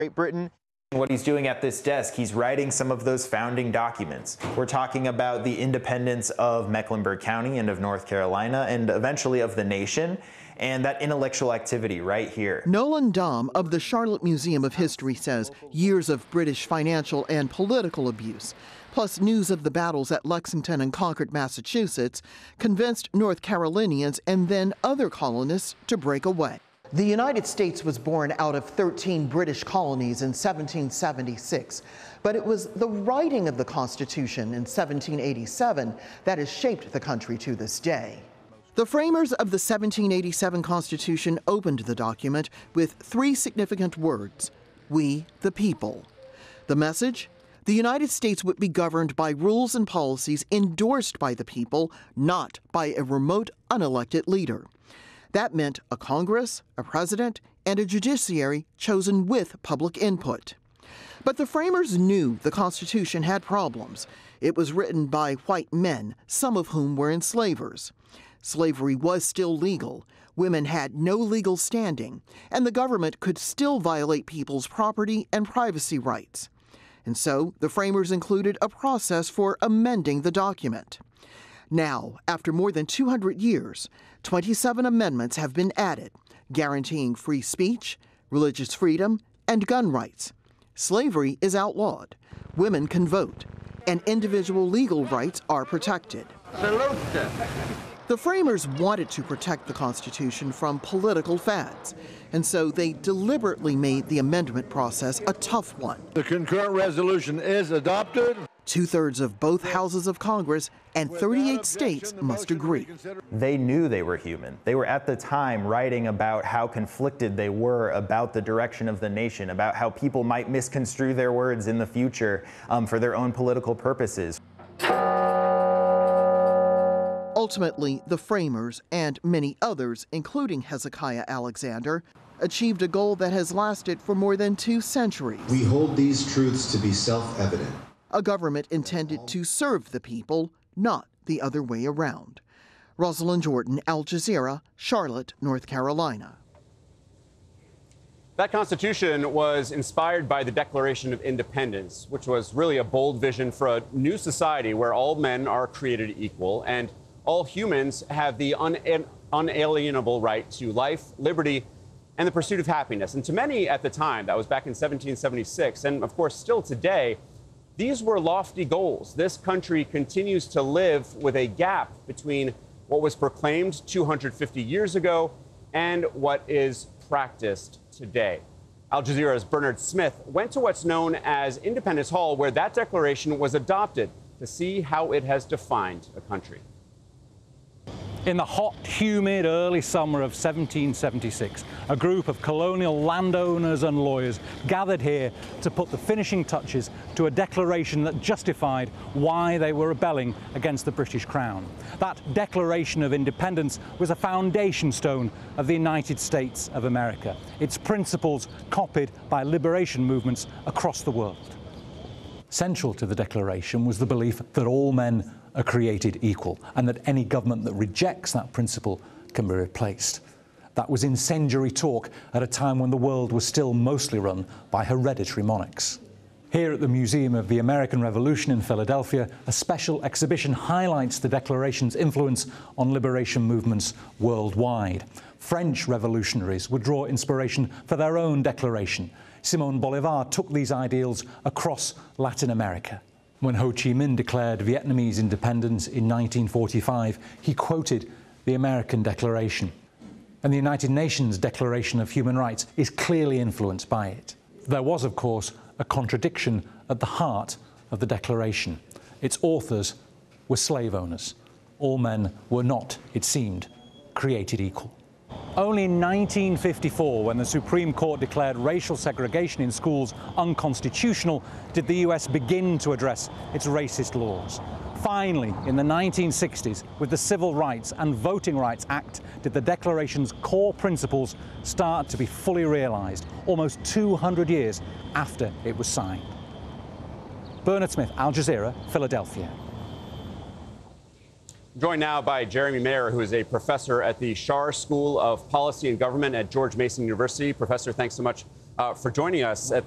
Great Britain. What he's doing at this desk, he's writing some of those founding documents. We're talking about the independence of Mecklenburg County and of North Carolina and eventually of the nation, and that intellectual activity right here. Nolan Dahm of the Charlotte Museum of History says years of British financial and political abuse, plus news of the battles at Lexington and Concord, Massachusetts, convinced North Carolinians and then other colonists to break away. The United States was born out of 13 British colonies in 1776, but it was the writing of the Constitution in 1787 that has shaped the country to this day. The framers of the 1787 Constitution opened the document with three significant words: "We the people." The message? The United States would be governed by rules and policies endorsed by the people, not by a remote, unelected leader. That meant a Congress, a president, and a judiciary chosen with public input. But the framers knew the Constitution had problems. It was written by white men, some of whom were enslavers. Slavery was still legal. Women had no legal standing, and the government could still violate people's property and privacy rights. And so the framers included a process for amending the document. Now, after more than 200 years, 27 amendments have been added, guaranteeing free speech, religious freedom, and gun rights. Slavery is outlawed, women can vote, and individual legal rights are protected. The framers wanted to protect the Constitution from political fads, and so they deliberately made the amendment process a tough one. The concurrent resolution is adopted. 2/3 of both houses of Congress and 38 states must agree. They knew they were human. They were at the time writing about how conflicted they were about the direction of the nation, about how people might misconstrue their words in the future for their own political purposes. Ultimately, the framers and many others, including Hezekiah Alexander, achieved a goal that has lasted for more than 2 centuries. We hold these truths to be self-evident. A government intended to serve the people, not the other way around. Rosalind Jordan, Al Jazeera, Charlotte, North Carolina. That Constitution was inspired by the Declaration of Independence, which was really a bold vision for a new society where all men are created equal and all humans have the unalienable right to life, liberty, and the pursuit of happiness. And to many at the time, that was back in 1776, and of course still today, these were lofty goals. This country continues to live with a gap between what was proclaimed 250 years ago and what is practiced today. Al Jazeera's Bernard Smith went to what's known as Independence Hall, where that declaration was adopted, to see how it has defined a country. In the hot, humid early summer of 1776, a group of colonial landowners and lawyers gathered here to put the finishing touches to a declaration that justified why they were rebelling against the British Crown. That Declaration of Independence was a foundation stone of the United States of America, its principles copied by liberation movements across the world. Central to the Declaration was the belief that all men are created equal and that any government that rejects that principle can be replaced. That was incendiary talk at a time when the world was still mostly run by hereditary monarchs. Here at the Museum of the American Revolution in Philadelphia, a special exhibition highlights the Declaration's influence on liberation movements worldwide. French revolutionaries would draw inspiration for their own declaration. Simón Bolívar took these ideals across Latin America. When Ho Chi Minh declared Vietnamese independence in 1945, he quoted the American Declaration. And the United Nations Declaration of Human Rights is clearly influenced by it. There was, of course, a contradiction at the heart of the Declaration. Its authors were slave owners. All men were not, it seemed, created equal. Only in 1954, when the Supreme Court declared racial segregation in schools unconstitutional, did the US begin to address its racist laws. Finally, in the 1960s, with the Civil Rights and Voting Rights Act, did the Declaration's core principles start to be fully realized, almost 200 years after it was signed. Bernard Smith, Al Jazeera, Philadelphia. Joined now by Jeremy Mayer, who is a professor at the Schar School of Policy and Government at George Mason University. Professor, thanks so much for joining us at